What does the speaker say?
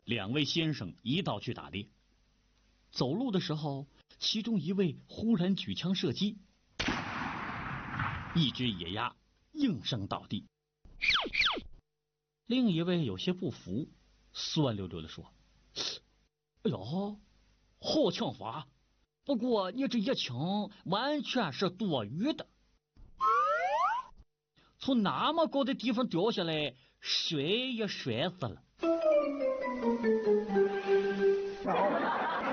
两位先生一道去打猎。走路的时候，其中一位忽然举枪射击，一只野鸭应声倒地。另一位有些不服，酸溜溜地说：“哎呦，好枪法！不过你这一枪完全是多余的，从那么高的地方掉下来，摔也摔死了。”